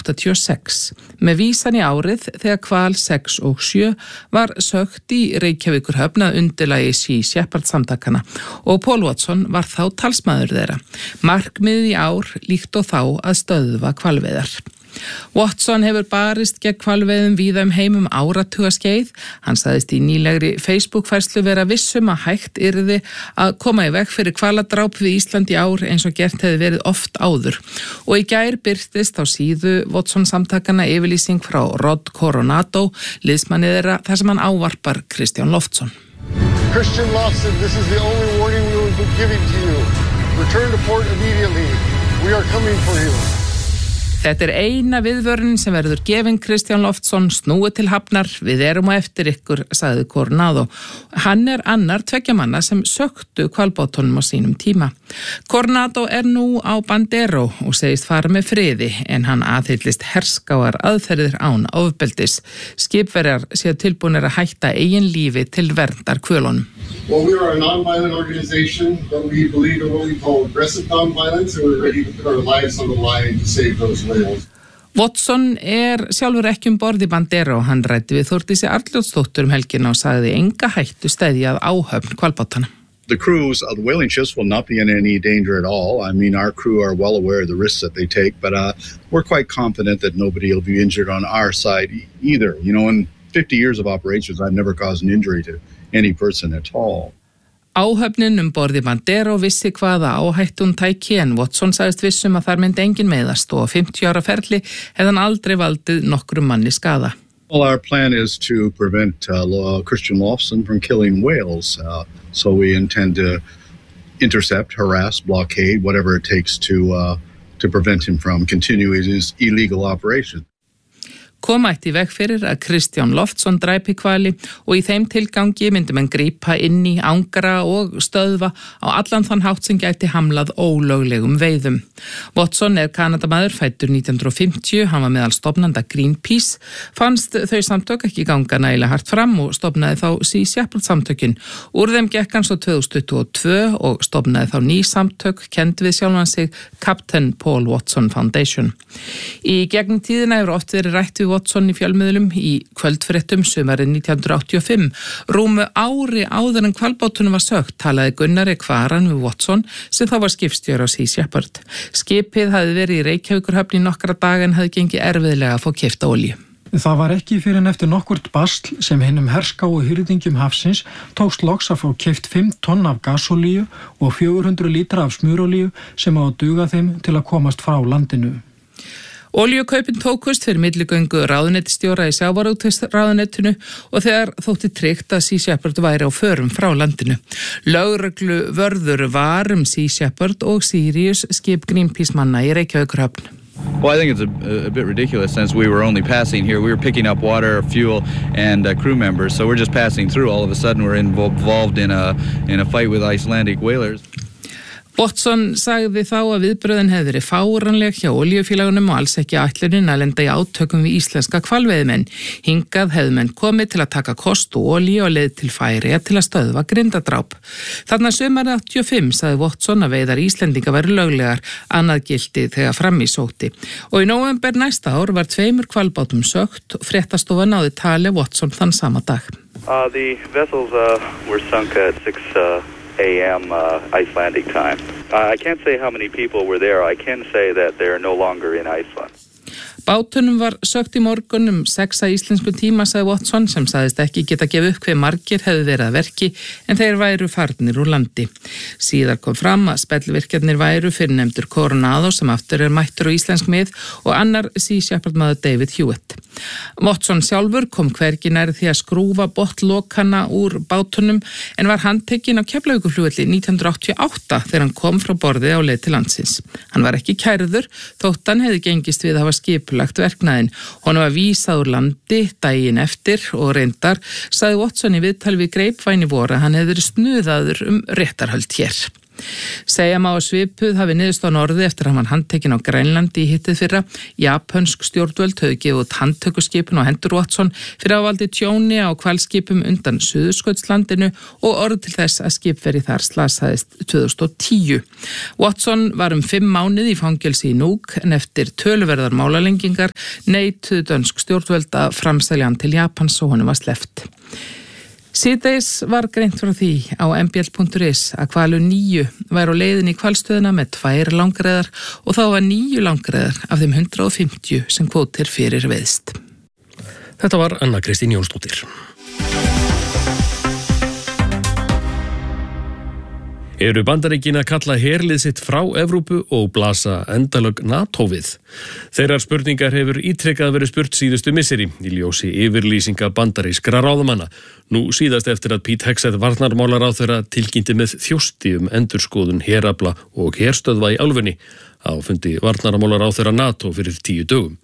1986 með vísan í árið þegar hval 6 og 7 var sögt í Reykjavíkurhöfn að undirlagi Sea Shepherd samtakana og Paul Watson var þá talsmaður þeirra. Markmiðið í ár líkt og þá að stöðva hvalveiðar. Watson hefur barist gegn hvalveiðum víða heim áratugaskeið. Hann sagðist í nýlegri Facebook-færslu vera vissum að hægt yrði að koma í veg fyrir hvaladráp við Ísland í ár eins og gert hefði verið oft áður. Og í gær birtist á síðu Watson samtakana yfirlýsing frá Rod Coronado, liðsmanni þeirra, þar sem hann ávarpar Kristján Loftsson. Christian Loftsson, this is the only warning we will be giving to you. Return to port immediately. We are coming for you. Þetta eina viðvörunin sem verður gefin Kristján Loftsson, snúið til hafnar, við erum á eftir ykkur, sagði Coronado. Hann annar 2 manna sem söktu hvalbátunum á sínum tíma. Coronado nú á Bandero og segist fara með friði en hann aðhyllist herskáar aðferðir án ofbeldis. Skipverjar séu tilbúnir að hætta eigin lífi til verndar hvölunum. Well, we are a non-violent organization, but we believe in what we call aggressive non-violence, and we're ready to put our lives on the line to save those whales. Watson sjálfur ekki borð í Bandero. Hann ræddi við Þórdísi Arnljótsdóttur helgina og sagði enga hættu steðja að áhöfn hvalbátana. The crews of the whaling ships will not be in any danger at all. I mean, our crew are well aware of the risks that they take, but we're quite confident that nobody will be injured on our side either. You know, in 50 years of operations, I've never caused an injury to any person at all. Áhöfnin borð í Bandero vissi hvaða áhættu hún tæki en Watson sagðist vissum að þar myndi enginn meiðast og 50 ára ferli hefði hann aldrei valdið nokkrum manni skaða. Well, our plan is to prevent Christian Loftsson from killing whales. So we intend to intercept, harass, blockade, whatever it takes to prevent him from continuing his illegal operation. Koma ætti í veg fyrir að Kristján Loftsson dræpi hvali og í þeim tilgangi myndi menn grípa inn í, angra og stöðva á allan þann hátt sem gæti hamlað ólöglegum veiðum. Watson Kanadamaður, fæddur 1950, hann var meðal stofnanda Greenpeace, fannst þau samtök ekki ganga nægilega hart fram og stofnaði þá Sea Shepherd samtökin. Úr þeim gekk hann svo 2022 og stofnaði þá ný samtök, kenndi við sjálfan sig Captain Paul Watson Foundation. Í gegnum tíðina hefur oft verið rætt við Watson í fjölmiðlum í kvöldfréttum sumarið 1985. Rúmu ári áður en hvalbátunum var sögt talaði Gunnari Kvaran við Watson sem þá var skipstjóri á Sea Shepherd. Skipið hafði verið í Reykjavíkurhöfn í nokkra daga en hafði gengið erfiðlega að fá keypta olíu. Það var ekki fyrir en eftir nokkurt basl sem hinum herskáu hirðingjum hafsins tókst loks að fá keypt 5 tonn af gasolíu og 400 lítra af smurolíu sem á að duga þeim til að komast frá landinu. Olíukaupin tókust fyrir milligöngu ráðuneytisstjóra í sjávarútvegsráðuneytinu og þegar þótti tryggt að Sea Shepherd væri á förum frá landinu. Lögreglu vörður var Sea Shepherd og Sirius skip Greenpeace manna í Reykjavíkurhöfn. Well, I think it's a bit ridiculous since we were only passing here. We were picking up water, fuel, and crew members, so we're just passing through. All of a sudden, we're involved in a fight with Icelandic whalers. Watson sagði þá að viðbröðin hefði verið fáránleg hjá olíufélagunum og alls ekki ætlunin að lenda í átökum við íslenska hvalveiðimenn. Hingað hefðu menn komið til að taka kost og olíu og leið til Færeyja til að stöðva grindadráp. Þarna sumarið 85 sagði Watson að veiðar Íslendinga væru löglegar, annað gilti þegar fram í sótti. Og í nóvember næsta ár var 2 hvalbátum sögt og fréttastofa náði tali Watson þann sama dag. The vessels were sunk at 6 a.m. Icelandic time. I can't say how many people were there. I can say that they're no longer in Iceland. Bátunum var sögt í morgun 6 íslensku tíma, sagði Watson, sem sagðist ekki geta gefið upp hve margir hefðu verið að verki en þeir væru farnir úr landi. Síðar kom fram að spellvirkjarnir væru fyrrnefndur Coronado sem aftur mættur á íslensk mið og annar Sea Shepherd maður David Hewitt. Watson sjálfur kom hvergi nær því að skrúfa botnlokana úr bátunum en var handtekinn á Keflavíkurflugvelli 1988 þegar hann kom frá borði á leið til landsins. Hann var ekki kærður þótt hann hefði gengist við að hafa skipulagt verknaðinn. Honum var vísað úr landi daginn eftir og reyndar sagði Watson í viðtali við Grapevine í vor að hann hefði verið snuðaður réttarhöld hér. Segja má að svipuð hafi niðurstaðan orðið eftir að hann handtekinn á Grænlandi í hittið fyrra. Japansk stjórnvöld höfðu gefið út handtökuskipun á hendur Watson fyrir að valdi tjóni á hvalskipum undan Suðurskautslandinu og orð til þess að skipverji þar slasaðist 2010. Watson var 5 mánuði í fangelsi í Nuuk en eftir töluverðar málalengingar neituðu dönsk stjórnvöld að framselja hann til Japans og honum var sleppt. Síðdegis var greint frá því á mbl.is að hvalur 9 væri á leiðinni í hvalstöðina með 2 langreyðar og þá var 9 langreyðar af þeim 150 sem kvótir fyrir veiðst. Þetta var Anna Kristín Jónsdóttir. Eru Bandaríkin að kalla herlið sitt frá Evrópu og blasa endalög NATO við? Þeirrar spurningar hefur ítrekkað verið spurt síðustu misseri í ljósi yfirlýsinga bandarískra ráðamanna. Nú síðast eftir að Pete Hegseth varnarmálaráðherra tilkynnti með þjósti endurskoðun herafla og herstöðva í álfunni á fundi varnarmálaráðherra NATO fyrir 10 dögum.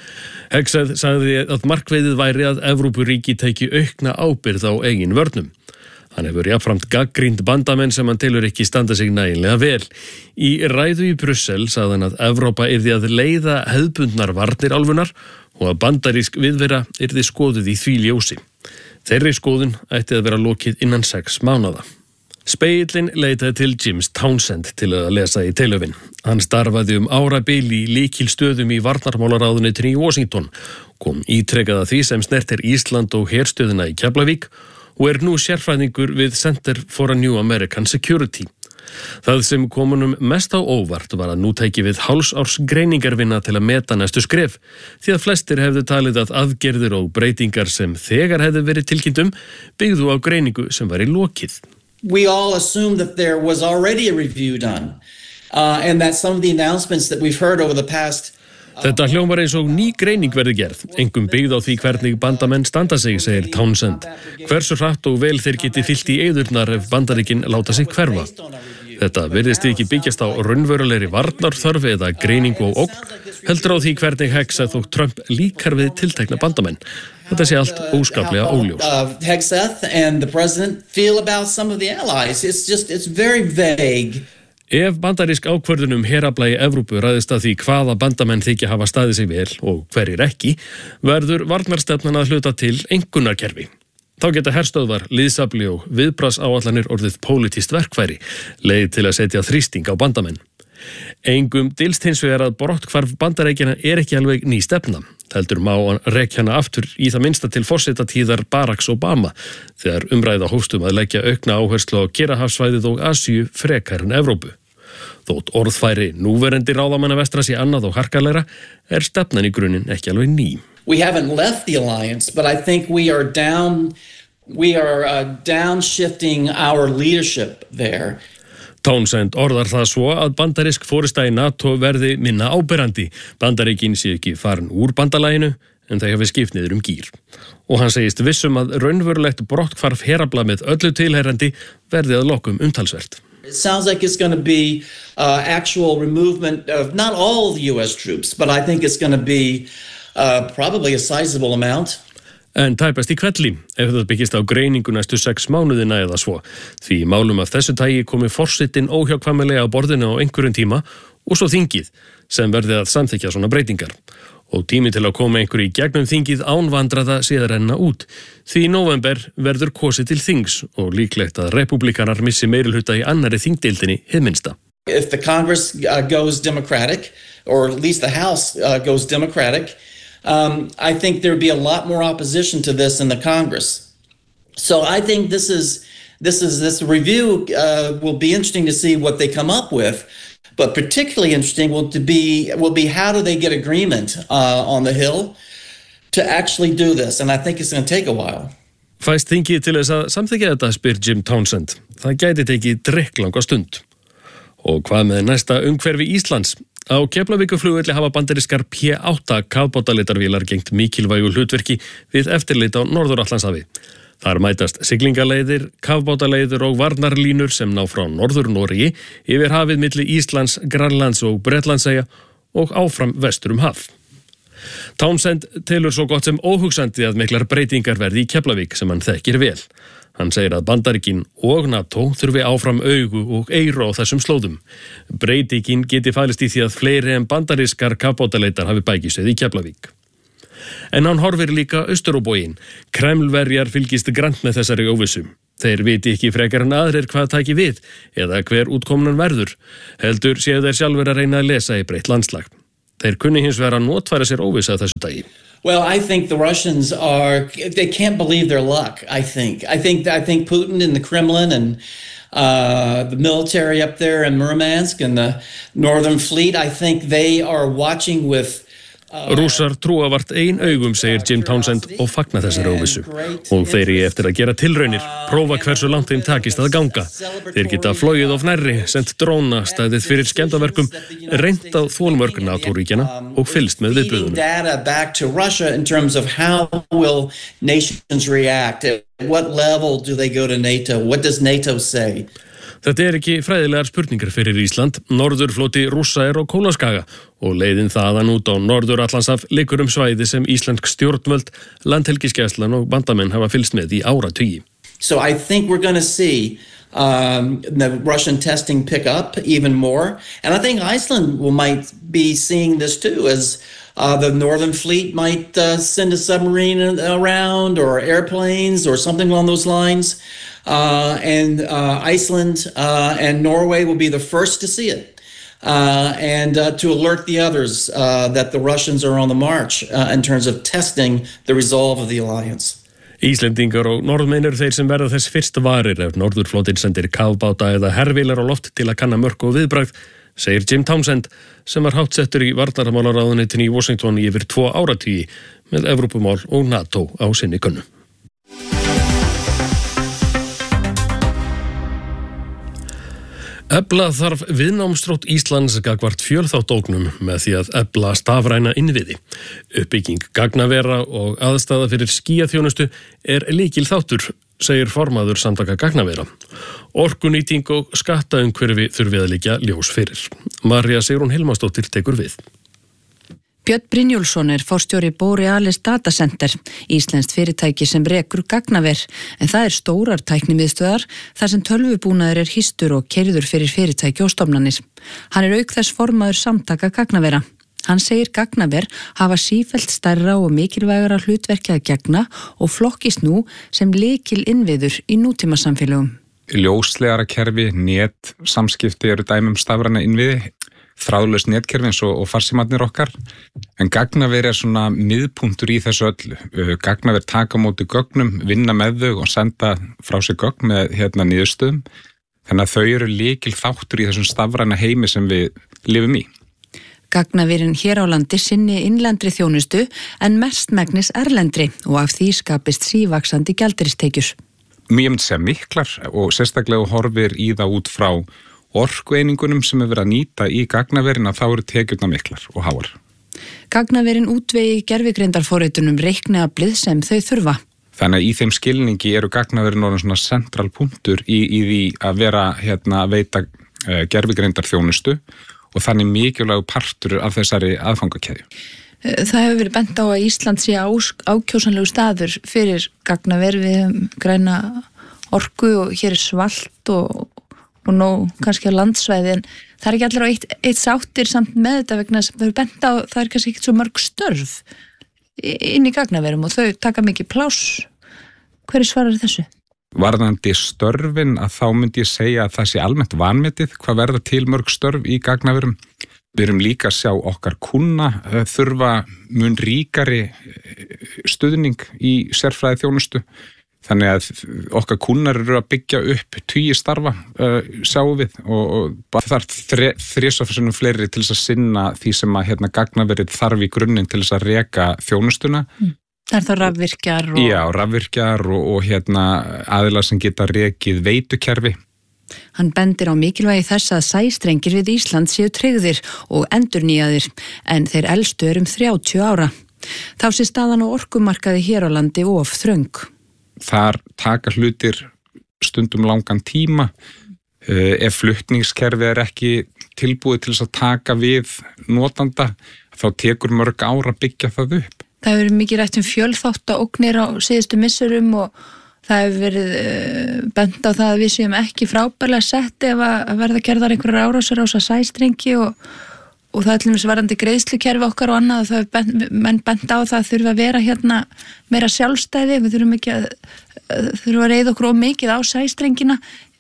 Hegseth sagði að markveiðið væri að Evrópuríki tæki aukna ábyrgð á eigin vörnum. Hann hefur jafnframt gagnrýnt bandamenn sem hann telur ekki standa sig nægilega vel. Í ræðu í Brussel sagði hann að Evrópa yrði að leiða hefðbundnar varnir álfunnar og að bandarísk viðvera yrði skoðuð í því ljósi. Þeirri skoðun ætti að vera lokið innan 6 mánaða. Speillin leitaði til James Townsend til að lesa í Telöfin. Hann starfaði árabil í lykilstöðum í varnarmálaráðuneytinu í Washington, kom ítrekkað að því sem snertir Ísland og herstöðina í Keflavík og nú sérfræðingur við Center for a New American Security. Það sem kom honum mest á óvart var að nú tæki við hálfsárs greiningarvinna til að meta næstu skref, því að flestir hefðu talið að aðgerðir og breytingar sem þegar hefðu verið tilkynnt byggðu á greiningu sem var í lokið. We all assumed that there was already a review done, and that some of the announcements that we've heard over the past Þetta hljómar eins og ný greining verði gerð, engum byggð á því hvernig bandamenn standa sig, segir Townsend. Hversu hratt og vel þeir geti fyllt í eyðurnar ef Bandaríkin láta sig hverfa. Þetta virðist ekki byggjast á raunverulegri varnarþörf eða greiningu og ógn, heldur á því hvernig Hegseth og Trump líkar við tiltekna bandamenn. Þetta sé allt óskaplega óljóst. Hegseth and the president feel about some of the allies. It's very vague. Ef bandarísk ákvörðun herafla í Evrópu ræðist að því hvaða bandamenn þykja hafa staðið sig vel og hverjir ekki, verður varnarstefnan að hluta til einkunnarkerfi. Þá geta herstöðvar, liðsafli og viðbragðsáætlanir orðið pólitískt verkfæri, leið til að setja þrýsting á bandamenn. Engum dylst hins vegar að brotthvarf Bandaríkjanna ekki alveg ný stefna. Heldur má rekja hana aftur í það minnsta til forsetatíðar Baracks Obama, þegar umræða hófst að leggja aukna áherslu á Kyrrahafssvæðið og Asíu frekar en Evrópu. Þótt orðfæri núverandi ráðamanna vestra sé annað og harkalegra, stefnan í grunninn ekki alveg ný. We haven't left the alliance, but I think we are downshifting our leadership there. Townsend orðar það svo að bandarísk forysta í NATO verði minna áberandi. Bandaríkin sé ekki farin úr bandalaginu en þau hafi skipt niður gír. Og hann segist vissum að raunverulegt brotthvarf herafla með öllu tilheyrandi verði að lokum umtalsvert. It sounds like it's going to be actual removement of not all the US troops, but I think it's going to be probably a sizable amount. En tæpast í hvelli, ef það byggist á greiningu næstu 6 mánuðina eða svo. Því málum af þessu tagi komi forsetinn óhjákvæmilega á borðinu á einhverjum tíma og svo þingið sem verði að samþykkja svona breytingar. Og tími til að koma einhverju í gegnum þingið án vandraða sé að renna út. Því í nóvember verður kosið til þings og líklegt að repúblikanar missi meirihluta í annarri þingdeildinni hið minnsta. If the Congress goes Democratic, or at least the House goes Democratic, I think there would be a lot more opposition to this in the Congress. So I think this review will be interesting to see what they come up with, but particularly interesting will be how do they get agreement on the Hill to actually do this, and I think it's going to take a while. Fæst þingið til þess að samþykkja þetta, spyr Jim Townsend. Það gæti tekið drekklanga stund. Og hvað með næsta umhverfi Íslands? Á Keflavíkurflugvelli hafa bandarískar P-8 kafbátaleitarvélar gegnt mikilvægu hlutverki við eftirlit á Norður-Atlantshafi. Þar mætast siglingaleiðir, kafbátaleiðir og varnarlínur sem ná frá Norður-Noregi yfir hafið milli Íslands, Grænlands og Bretlandseyja og áfram vestur haf. Townsend telur svo gott sem óhugsandi að miklar breytingar verði í Keflavík sem hann þekkir vel. Hann segir að Bandaríkin og NATO þurfi áfram augu og eyru á þessum slóðum. Breytingin geti falist í því að fleiri en bandarískar kafbátaleitar hafi bækistöð í Keflavík. En hann horfir líka austur á bóginn. Kremlverjar fylgist grannt með þessari óvissu. Þeir viti ekki frekar en aðrir hvað taki við eða hver útkomnan verður. Heldur séu þeir sjálfur að reyna að lesa í breytt landslag. Þeir kunni hins vegar að notfæra sér óvissa þessu dagi. Well, I think the Russians they can't believe their luck, I think Putin and the Kremlin and the military up there in Murmansk and the Northern Fleet, I think they are watching with Rússar trúa vart ein augum, segir Jim Townsend og fagna þessari óvissu. Og þeir eigi eftir að gera tilraunir, prófa hversu langt þeim takist að ganga. Þeir geta flogið of nærri, sendt dróna, staðið fyrir skemmdarverkum, reynt á þolmörk NATO-ríkjanna og fylgst með viðbrögðunum. Data back to Russia in terms of how will nations react? At what level do they go to NATO? What does NATO say? Þetta ekki fræðilegar spurningar fyrir Ísland. Norðurfloti Rússa á Kólaskaga og leiðin þaðan út á Norður-Atlantshaf liggur svæði sem íslensk stjórnvöld, landhelgisgæslan og bandamenn hafa fylgst með í áratugi. So I think we're going to see the Russian testing pick up even more. And I think Iceland might be seeing this too, as the Northern Fleet might send a submarine around or airplanes or something along those lines. And Iceland and Norway will be the first to see it. And to alert the others that the Russians are on the march in terms of testing the resolve of the alliance. Íslendingar og norðmenn eru þeir sem verða þess fyrst varir ef Norðurflotinn sendir kafbáta eða hervélar á loft til að kanna mörk og viðbragð, segir Jim Townsend sem var háttsettur í varnarmálaráðuneytinu í Washington í yfir 2 áratugi með Evrópumál og NATO á sinni könnu. Efla þarf viðnámsþrótt Íslands gagnvart fjölþáttaógnum með því að efla stafræna innviði. Uppbygging gagnavera og aðstaða fyrir skýjaþjónustu er lykilþáttur, segir formaður samtaka gagnavera. Orkunýting og skattaumhverfi þurfi að liggja ljós fyrir. Marja Sigrún Hilmarsdóttir tekur við. Björn Brynjólfsson forstjóri Borealis Data Center, íslenskt fyrirtæki sem rekur gagnaver, en það stórar tæknimiðstöðar þar sem tölvubúnaður hýstur og keyrður fyrir fyrirtæki og stofnanir. Hann auk þess formaður samtaka gagnavera. Hann segir gagnaver hafa sífellt stærra og mikilvægara hlutverki að gegna og flokkist nú sem lykil innviður í nútímasamfélögum. Ljóslegara kerfi, net, samskipti eru dæmi stafræna innviði. Þráðlaus netkerfi eins og farsímarnir okkar, en gagnaver svona miðpunktur í þessu öllu. Gagnaver taka á móti gögnum, vinna með þau og senda frá sig gögn með niðurstöðum, þannig að þau eru lykil þáttur í þessum stafræna heimi sem við lifum í. Gagnaverin hér á landi sinni innlendri þjónustu en mestmegnis erlendri og af því skapist sívaxandi gjaldeyristekjur. Ég myndi segja miklar og sérstaklega horfir í það út frá orkueiningunum sem verið að nýta í gagnaverin að þá eru tekjurnar miklar og háar. Gagnaverin útvegi gervigreindarforritunum reikniaflið sem þau þurfa. Þannig að í þeim skilningi eru gagnaverin orðin svona central punktur í því að vera að veita gervigreindarþjónustu og þannig mikilvægur partur af þessari aðfangakeðju. Það hefur verið bent á að Ísland sé ákjósanlegu staður fyrir gagnaver, við græna orku og hér svalt og nóg kannski á landsvæði, en það ekki allir á eitt sáttir samt með þetta vegna sem þau bent á, það kannski ekki svo mörg störf inn í gagnaverum og þau taka mikið pláss. Hverju svarar þessu? Varðandi störfin að þá myndi ég segja að það sé almennt vanmetið hvað verða til mörg störf í gagnaverum. Við erum líka að sjá okkar kunna þurfa mun ríkari stuðning í sérfræði þjónustu. Þannig að okkar kunnar eru að byggja upp 10 starfa, sjáum við, og það þarf 3 fleiri til þess að sinna því sem að gagnaverið þarf í grunninn til þess að reka þjónustuna. Það þá rafvirkjar og... Já, rafvirkjar og aðilar sem geta rekið veitukerfi. Hann bendir á mikilvægi þess að sæstrengir við Ísland séu tryggðir og endurnýjaðir, en þeir elstu 30 ára. Þá sé staðan á orkumarkaði hér á landi of þröng. Þar taka hlutir stundum langan tíma. Ef flutningskerfið ekki tilbúið til þess að taka við notanda, þá tekur mörg ára að byggja það upp. Það hefur mikið rætt fjölþáttaógnir á síðustu misserum og það hefur verið bent á það að við séum ekki frábærlega sett ef að verða gerðar einhverjar árásir á sæstrengi og það er til dæmis varðandi greiðslukerfi okkar og annað og það er menn bent á það að þurfa að vera hérna meira sjálfstæði, við þurfum ekki að reiða okkur of mikið á sæstrengina.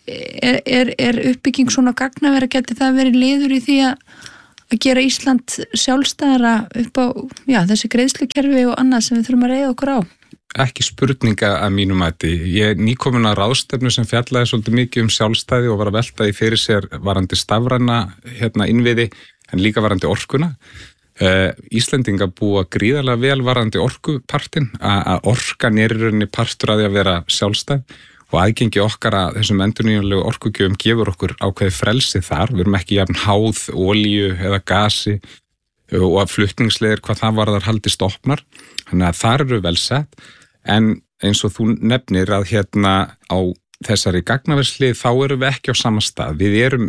Er uppbygging svona gagnavera, geti það verið liður í því að gera Ísland sjálfstæðara upp á þessi greiðslukerfi og annað sem við þurfum að reiða okkur á? Ekki spurninga að mínu mati. Ég er nýkomin að ráðstefnu sem fjallaði svolítið mikið sjálfstæði og var að velta því fyrir sér varandi stafræna innviði en líka varandi orkuna. Íslendinga búa gríðarlega vel varandi orkupartin, að orkan er í rauninni partur að því að vera sjálfstæð og aðgengi okkar að þessum endurnýjanlegu orkugjöfum gefur okkur ákveði frelsi þar. Við erum ekki jafn háð olíu eða gasi og að flutningsleiðir hvað það varðar haldist opnar. Þannig að þar eru vel sett, en eins og þú nefnir að á þessari gagnaverslið þá erum við ekki á sama stað. Við erum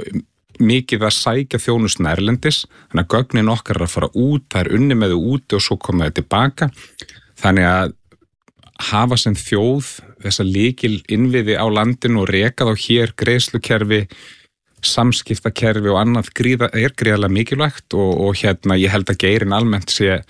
mikið að sækja þjónustuna erlendis, þannig að gögnin okkar er að fara út, það er unni með þau úti og svo koma þau tilbaka. Þannig að hafa sem þjóð þessa lykil innviði á landinu og reka þá hér greiðslukerfi, samskiptakerfi og annað er gríðarlega mikilvægt og ég held að geirinn almennt sé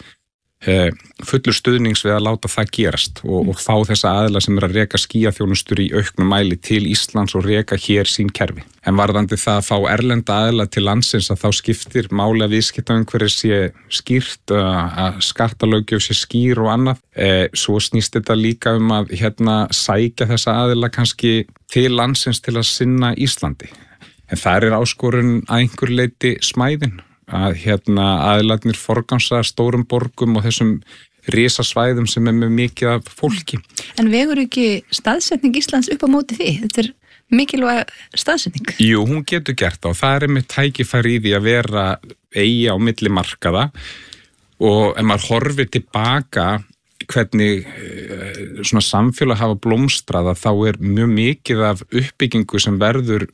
fullur stuðnings við að láta það gerast og fá þessa aðila sem að reka skíaþjónustur í auknum mæli til Íslands og reka hér sín kerfi. En varðandi það að fá erlenda aðila til landsins að þá skiptir máli að viðskiptaumhverfið sé skýrt, að skattalöggjöf sé skýr og annað. Svo snýst þetta líka að sækja þessa aðila kannski til landsins til að sinna Íslandi. En það er áskorun að einhver leyti smæðin. Að aðilarnir forgansa stórum borgum og þessum risasvæðum sem með mikið af fólki. En vegur ekki staðsetning Íslands upp á móti því? Þetta er mikilvæg staðsetning. Jú, hún getur gert það og það er með tækifæri í því að vera eigi á milli markaða og ef maður horfir tilbaka hvernig svona samfélag hafa blómstrað þá er mjög mikið af uppbyggingu sem verður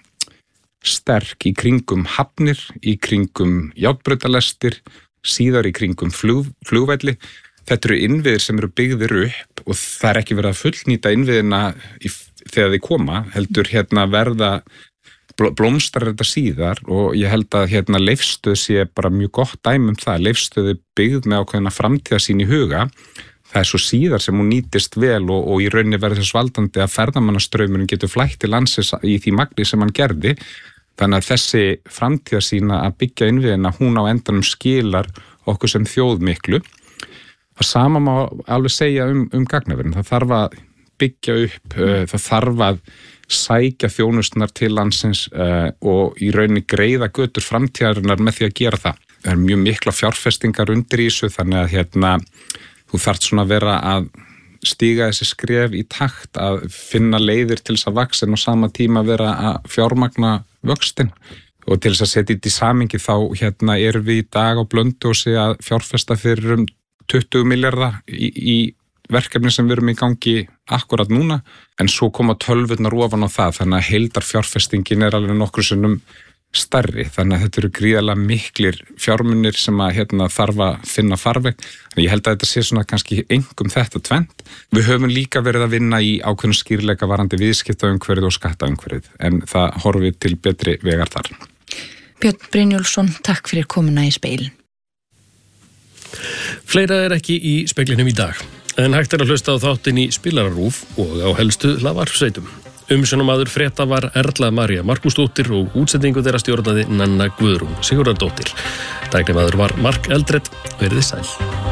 sterk í kringum hafnir, í kringum járnbrautarlestir, síðar í kringum flugvelli. Þetta eru innviðir sem eru byggðir upp og það er ekki verið að fullnýta innviðina þegar þið koma, heldur verða blómstrar þetta síðar og ég held að Leifsstöð sé bara mjög gott dæmi það. Leifsstöð er byggð með ákveðna framtíðarsýn í huga. Það er svo síðar sem hún nýtist vel og í rauninni verður þess valdandi að ferðamannastraumurinn getur flætt til landsins í því magni sem hann gerði. Þannig að þessi framtíðarsýna að byggja innviðina, hún á endanum skilar okkur sem þjóð miklu. Það sama má alveg segja gagnaverin. Það þarf að byggja upp, það þarf að sækja þjónustunar til landsins og í rauninni greiða götur framtíðarinnar með því að gera það. Það er mjög mikla fjárfestingar undir í þessu, þannig að þú þarft svona að vera að stíga þessi skref í takt að finna leiðir til þess að vaxa en á sama tíma vera að fjármagna vöxtin og til þess að setja þetta í samhengi þá erum við í dag á Blönduósi að fjárfesta fyrir 20 milljarða í verkefni sem við erum í gangi akkurat núna en svo koma tölvurnar ofan á það þannig að heildarfjárfestingin er alveg nokkru sinnum stærri, þannig að þetta eru gríðarlega miklir fjármunir sem að þarf að finna farveg. Ég held að þetta sé svona kannski engum þetta tvennt. Við höfum líka verið að vinna í ákveðnum skýrleika varandi viðskiptaumhverfið og skattaumhverfið, en það horfið til betri vegar þar. Björn Brynjólfsson, takk fyrir komuna í Speilin. Fleira er ekki í Speglinum í dag, en hægt er að hlusta á þáttinn í Spilararúf og á helstu hlaðvarpsveitum. Umsjónarmaður frétta var Erla María Markúsdóttir og útsendingu þeirra stjórnaði Nanna Guðrún Sigurðardóttir. Tæknimaður var Mark Eldred. Verið sæl.